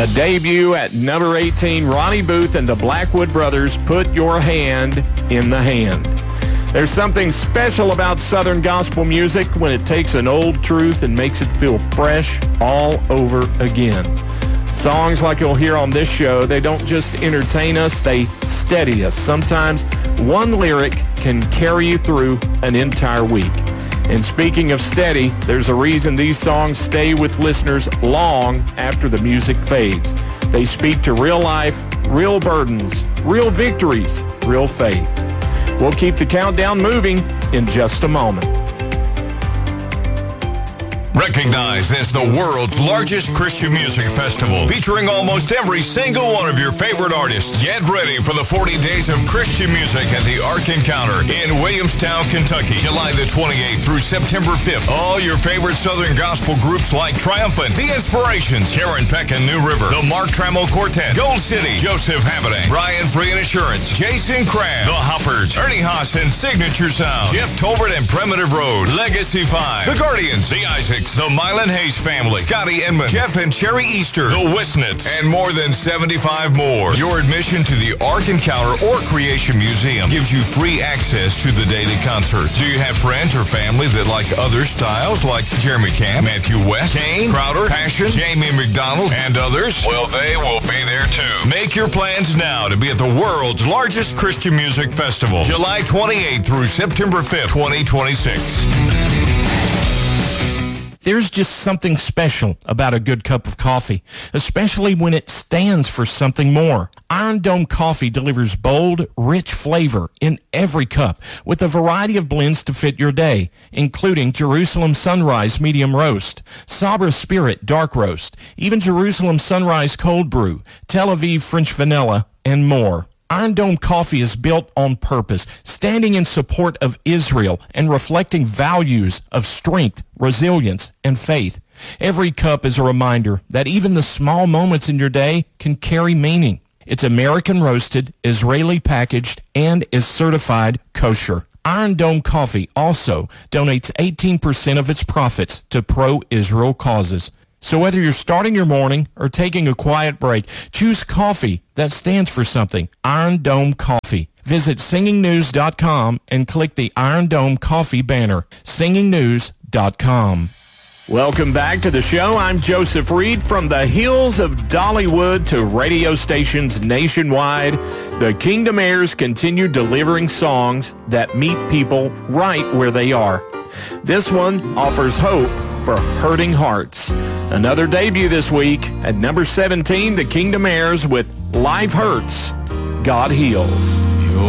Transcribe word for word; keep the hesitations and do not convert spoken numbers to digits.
A debut at number eighteen, Ronnie Booth and the Blackwood Brothers, Put Your Hand in the Hand. There's something special about Southern gospel music when it takes an old truth and makes it feel fresh all over again. Songs like you'll hear on this show, they don't just entertain us, they steady us. Sometimes one lyric can carry you through an entire week. And speaking of steady, there's a reason these songs stay with listeners long after the music fades. They speak to real life, real burdens, real victories, real faith. We'll keep the countdown moving in just a moment. Recognized as the world's largest Christian music festival, featuring almost every single one of your favorite artists. Get ready for the forty days of Christian music at the Ark Encounter in Williamstown, Kentucky, July the twenty-eighth through September fifth. All your favorite Southern gospel groups like Triumphant, The Inspirations, Karen Peck and New River, the Mark Trammell Quartet, Gold City, Joseph Habedank, Brian Free and Assurance, Jason Crabb, The Hoppers, Ernie Haas and Signature Sound, Jeff Tolbert and Primitive Road, Legacy five, The Guardians, The Isaacs, the Mylan Hayes Family, Scotty Edmund, Jeff and Cherry Easter, the Wisnets, and more than seventy-five more. Your admission to the Ark Encounter or Creation Museum gives you free access to the daily concerts. Do you have friends or family that like other styles like Jeremy Camp, Matthew West, Kane, Crowder, Passion, Jamie McDonald, and others? Well, they will be there too. Make your plans now to be at the world's largest Christian music festival, July twenty-eighth through September fifth, twenty twenty-six. There's just something special about a good cup of coffee, especially when it stands for something more. Iron Dome Coffee delivers bold, rich flavor in every cup with a variety of blends to fit your day, including Jerusalem Sunrise Medium Roast, Sabra Spirit Dark Roast, even Jerusalem Sunrise Cold Brew, Tel Aviv French Vanilla, and more. Iron Dome Coffee is built on purpose, standing in support of Israel and reflecting values of strength, resilience, and faith. Every cup is a reminder that even the small moments in your day can carry meaning. It's American roasted, Israeli packaged, and is certified kosher. Iron Dome Coffee also donates eighteen percent of its profits to pro-Israel causes. So whether you're starting your morning or taking a quiet break, choose coffee that stands for something. Iron Dome Coffee. Visit singing news dot com and click the Iron Dome Coffee banner. singing news dot com. Welcome back to the show. I'm Joseph Reed. From the hills of Dollywood to radio stations nationwide, the Kingdom Heirs continue delivering songs that meet people right where they are. This one offers hope for hurting hearts. Another debut this week at number seventeen, the Kingdom Heirs with Life Hurts, God Heals.